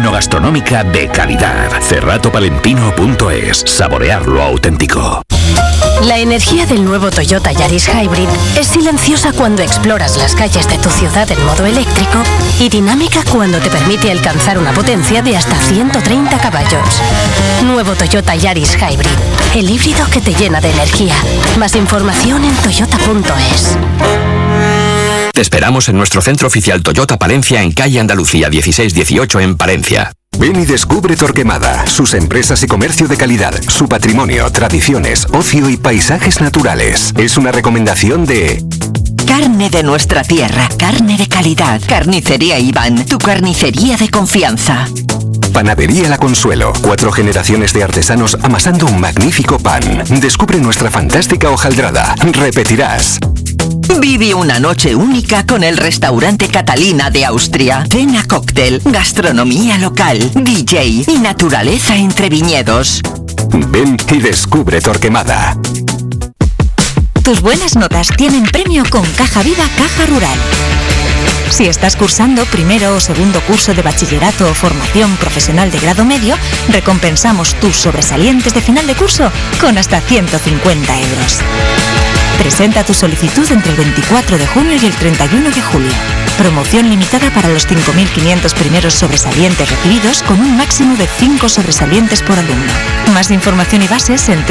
eno-gastronómica de calidad. Cerratopalentino.es. Saborear lo auténtico. La energía del nuevo Toyota Yaris Hybrid es silenciosa cuando exploras las calles de tu ciudad en modo eléctrico y dinámica cuando te permite alcanzar una potencia de hasta 130 caballos. Nuevo Toyota Yaris Hybrid, el híbrido que te llena de energía. Más información en toyota.es. Te esperamos en nuestro centro oficial Toyota Palencia en calle Andalucía 1618 en Palencia. Ven y descubre Torquemada, sus empresas y comercio de calidad, su patrimonio, tradiciones, ocio y paisajes naturales. Es una recomendación de... Carne de nuestra tierra, carne de calidad. Carnicería Iván, tu carnicería de confianza. Panadería La Consuelo, 4 generaciones de artesanos amasando un magnífico pan. Descubre nuestra fantástica hojaldrada. Repetirás. Vive una noche única con el restaurante Catalina de Austria. Cena cóctel, gastronomía local, DJ y naturaleza entre viñedos. Ven y descubre Torquemada. Tus buenas notas tienen premio con Caja Viva Caja Rural. Si estás cursando primero o segundo curso de bachillerato o formación profesional de grado medio, recompensamos tus sobresalientes de final de curso con hasta 150 euros. Presenta tu solicitud entre el 24 de junio y el 31 de julio. Promoción limitada para los 5.500 primeros sobresalientes recibidos con un máximo de 5 sobresalientes por alumno. Más información y bases en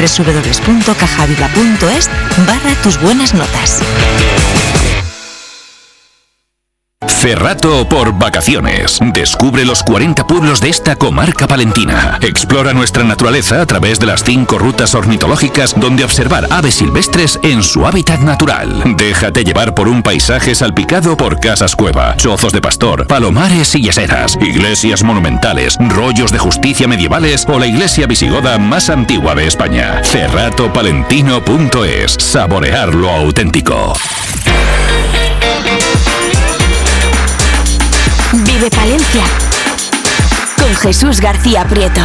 www.cajaviva.es/tus buenas notas. Cerrato por vacaciones. Descubre los 40 pueblos de esta comarca palentina. Explora nuestra naturaleza a través de las 5 rutas ornitológicas donde observar aves silvestres en su hábitat natural. Déjate llevar por un paisaje salpicado por casas cueva, chozos de pastor, palomares y yeseras, iglesias monumentales, rollos de justicia medievales o la iglesia visigoda más antigua de España. Cerratopalentino.es. Saborear lo auténtico. Vive Palencia con Jesús García Prieto.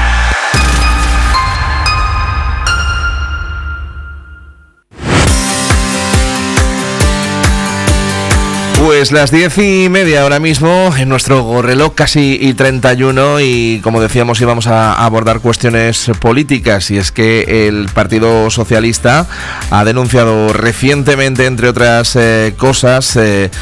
Pues las 10:30 ahora mismo en nuestro reloj, casi y 31, y como decíamos íbamos a abordar cuestiones políticas, y es que el Partido Socialista ha denunciado recientemente, entre otras cosas,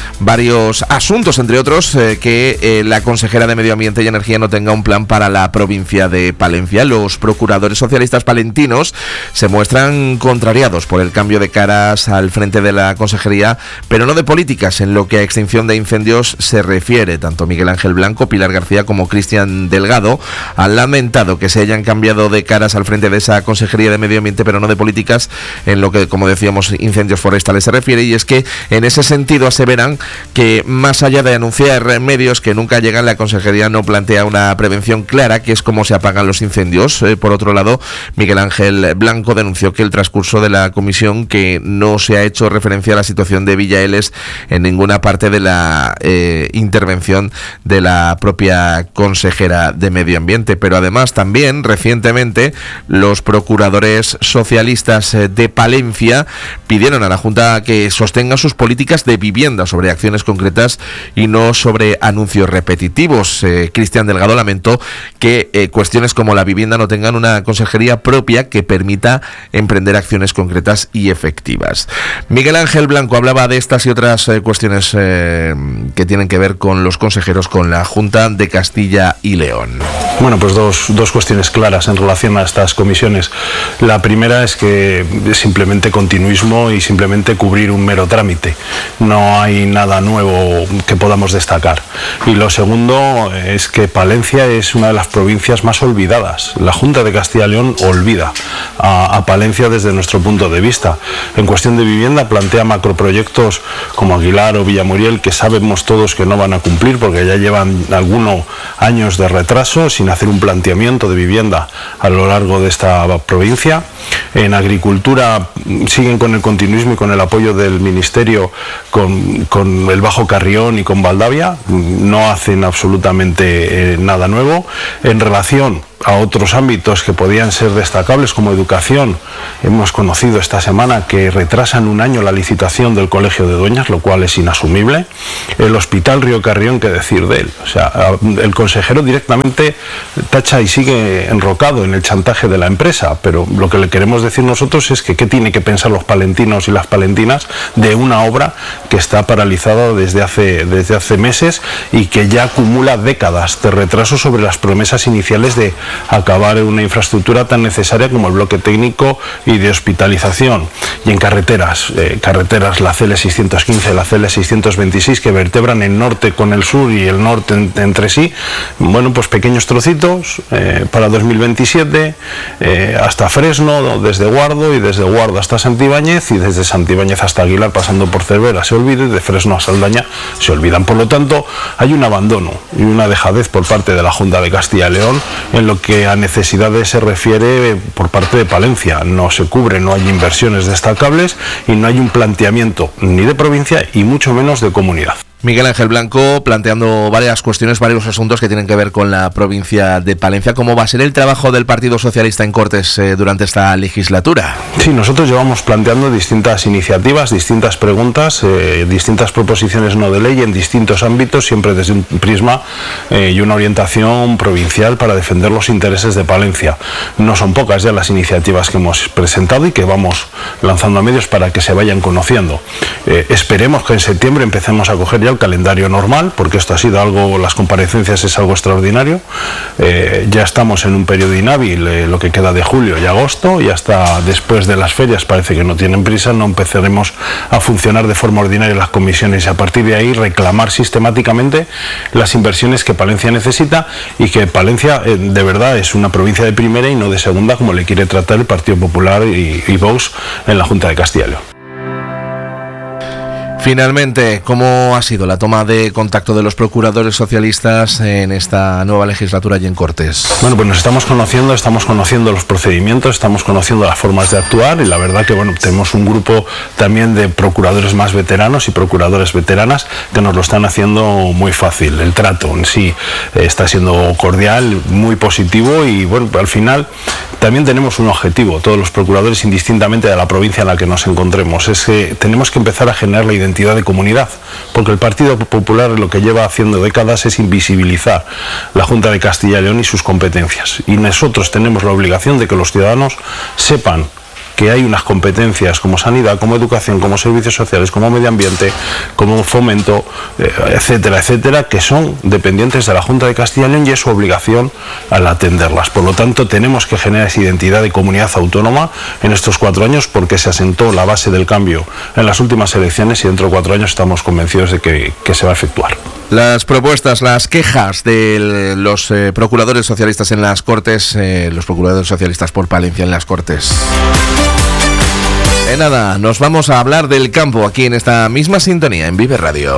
varios asuntos, entre otros que la consejera de Medio Ambiente y Energía no tenga un plan para la provincia de Palencia. Los procuradores socialistas palentinos se muestran contrariados por el cambio de caras al frente de la consejería, pero no de políticas en lo que a extinción de incendios se refiere. Tanto Miguel Ángel Blanco, Pilar García como Cristian Delgado han lamentado que se hayan cambiado de caras al frente de esa Consejería de Medio Ambiente, pero no de políticas en lo que, como decíamos, incendios forestales se refiere, y es que en ese sentido aseveran que más allá de anunciar remedios que nunca llegan, la Consejería no plantea una prevención clara, que es cómo se apagan los incendios. Por otro lado, Miguel Ángel Blanco denunció que el transcurso de la comisión, que no se ha hecho referencia a la situación de Villaeles en ninguna parte de la intervención de la propia consejera de Medio Ambiente. Pero además también recientemente los procuradores socialistas de Palencia pidieron a la Junta que sostenga sus políticas de vivienda sobre acciones concretas y no sobre anuncios repetitivos. Cristian Delgado lamentó que cuestiones como la vivienda no tengan una consejería propia que permita emprender acciones concretas y efectivas. Miguel Ángel Blanco hablaba de estas y otras cuestiones que tienen que ver con los consejeros, con la Junta de Castilla y León. Bueno, pues dos cuestiones claras en relación a estas comisiones. La primera es que es simplemente continuismo y simplemente cubrir un mero trámite. No hay nada nuevo que podamos destacar. Y lo segundo es que Palencia es una de las provincias más olvidadas. La Junta de Castilla y León olvida a Palencia desde nuestro punto de vista. En cuestión de vivienda plantea macroproyectos como Aguilar o Villamuriel, que sabemos todos que no van a cumplir porque ya llevan algunos años de retraso sin hacer un planteamiento de vivienda a lo largo de esta provincia. En agricultura siguen con el continuismo y con el apoyo del Ministerio con el Bajo Carrión y con Valdavia. No hacen absolutamente nada nuevo. En relación a otros ámbitos que podían ser destacables como educación. Hemos conocido esta semana que retrasan un año la licitación del Colegio de Dueñas, lo cual es inasumible. El Hospital Río Carrión, qué decir de él. O sea, el consejero directamente tacha y sigue enrocado en el chantaje de la empresa, pero lo que le queremos decir nosotros es que qué tiene que pensar los palentinos y las palentinas de una obra que está paralizada desde hace meses y que ya acumula décadas de retraso sobre las promesas iniciales de acabar en una infraestructura tan necesaria como el bloque técnico y de hospitalización. Y en carreteras, la CL615, la CL626, que vertebran el norte con el sur y el norte entre sí, bueno, pues pequeños trocitos para 2027 hasta Fresno, desde Guardo, y desde Guardo hasta Santibáñez, y desde Santibáñez hasta Aguilar, pasando por Cervera, se olvida, y de Fresno a Saldaña se olvidan. Por lo tanto, hay un abandono y una dejadez por parte de la Junta de Castilla y León en lo que a necesidades se refiere por parte de Palencia. No se cubre, no hay inversiones destacables y no hay un planteamiento ni de provincia y mucho menos de comunidad. Miguel Ángel Blanco planteando varias cuestiones, varios asuntos que tienen que ver con la provincia de Palencia. ¿Cómo va a ser el trabajo del Partido Socialista en Cortes durante esta legislatura? Sí, nosotros llevamos planteando distintas iniciativas, distintas preguntas, distintas proposiciones no de ley en distintos ámbitos, siempre desde un prisma y una orientación provincial para defender los intereses de Palencia. No son pocas ya las iniciativas que hemos presentado y que vamos lanzando a medios para que se vayan conociendo. Esperemos que en septiembre empecemos a coger ya el calendario normal, porque esto ha sido algo, las comparecencias es algo extraordinario. Ya estamos en un periodo inhábil, lo que queda de julio y agosto, y hasta después de las ferias parece que no tienen prisa, no empezaremos a funcionar de forma ordinaria las comisiones y a partir de ahí reclamar sistemáticamente las inversiones que Palencia necesita y que Palencia de verdad es una provincia de primera y no de segunda como le quiere tratar el Partido Popular y Vox en la Junta de Castilla y León. Finalmente, ¿cómo ha sido la toma de contacto de los procuradores socialistas en esta nueva legislatura y en Cortes? Bueno, pues nos estamos conociendo los procedimientos, estamos conociendo las formas de actuar y la verdad que bueno, tenemos un grupo también de procuradores más veteranos y procuradores veteranas que nos lo están haciendo muy fácil. El trato en sí está siendo cordial, muy positivo y bueno, al final también tenemos un objetivo, todos los procuradores indistintamente de la provincia en la que nos encontremos, es que tenemos que empezar a generar la identidad de comunidad, porque el Partido Popular lo que lleva haciendo décadas es invisibilizar la Junta de Castilla y León y sus competencias, y nosotros tenemos la obligación de que los ciudadanos sepan que hay unas competencias como sanidad, como educación, como servicios sociales, como medio ambiente, como fomento, etcétera, etcétera, que son dependientes de la Junta de Castilla y León y es su obligación al atenderlas. Por lo tanto, tenemos que generar esa identidad de comunidad autónoma en estos 4 años porque se asentó la base del cambio en las últimas elecciones y dentro de 4 años estamos convencidos de que se va a efectuar. Las propuestas, las quejas de los procuradores socialistas en las Cortes, los procuradores socialistas por Palencia en las Cortes. De nada, nos vamos a hablar del campo aquí en esta misma sintonía en Vive Radio.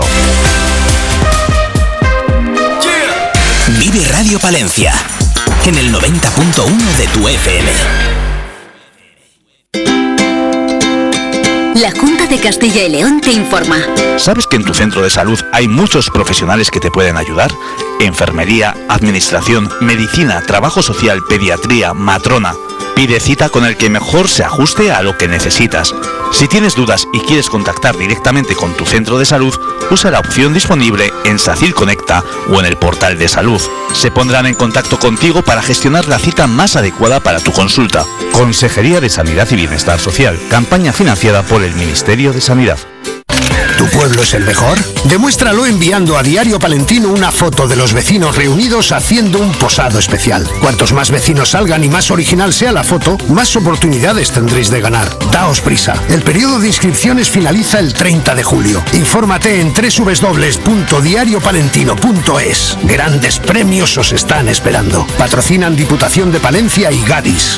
Vive Radio Palencia, en el 90.1 de tu FM. La Junta de Castilla y León te informa. ¿Sabes que en tu centro de salud hay muchos profesionales que te pueden ayudar? Enfermería, administración, medicina, trabajo social, pediatría, matrona. Pide cita con el que mejor se ajuste a lo que necesitas. Si tienes dudas y quieres contactar directamente con tu centro de salud, usa la opción disponible en SACIR Conecta o en el portal de salud. Se pondrán en contacto contigo para gestionar la cita más adecuada para tu consulta. Consejería de Sanidad y Bienestar Social. Campaña financiada por el Ministerio de Sanidad. ¿Tu pueblo es el mejor? Demuéstralo enviando a Diario Palentino una foto de los vecinos reunidos haciendo un posado especial. Cuantos más vecinos salgan y más original sea la foto, más oportunidades tendréis de ganar. Daos prisa. El periodo de inscripciones finaliza el 30 de julio. Infórmate en www.diariopalentino.es. Grandes premios os están esperando. Patrocinan Diputación de Palencia y Gadis.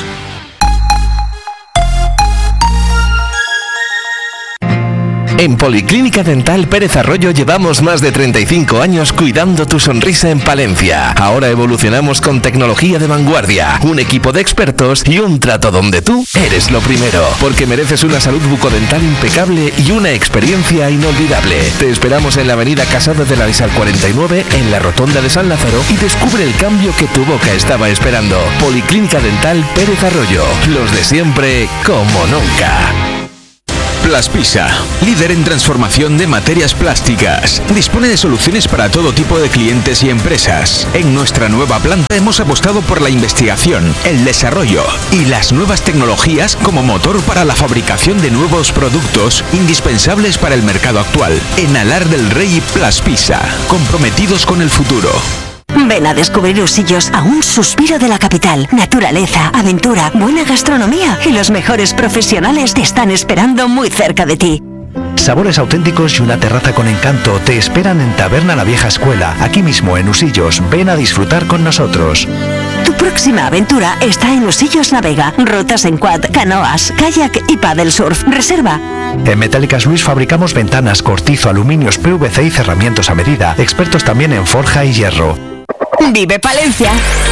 En Policlínica Dental Pérez Arroyo llevamos más de 35 años cuidando tu sonrisa en Palencia. Ahora evolucionamos con tecnología de vanguardia, un equipo de expertos y un trato donde tú eres lo primero, porque mereces una salud bucodental impecable y una experiencia inolvidable. Te esperamos en la avenida Casado de la Lisal 49, en la Rotonda de San Lázaro, y descubre el cambio que tu boca estaba esperando. Policlínica Dental Pérez Arroyo, los de siempre como nunca. Plaspisa, líder en transformación de materias plásticas. Dispone de soluciones para todo tipo de clientes y empresas. En nuestra nueva planta hemos apostado por la investigación, el desarrollo y las nuevas tecnologías como motor para la fabricación de nuevos productos indispensables para el mercado actual. En Alar del Rey Plaspisa, comprometidos con el futuro. Ven a descubrir Usillos, a un suspiro de la capital. Naturaleza, aventura, buena gastronomía y los mejores profesionales te están esperando muy cerca de ti. Sabores auténticos y una terraza con encanto te esperan en Taberna La Vieja Escuela, aquí mismo en Usillos. Ven a disfrutar con nosotros. Tu próxima aventura está en Usillos Navega. Rutas en quad, canoas, kayak y paddle surf. Reserva. En Metálicas Luis fabricamos ventanas, cortizo, aluminios, PVC y cerramientos a medida. Expertos también en forja y hierro. ¡Vive Palencia!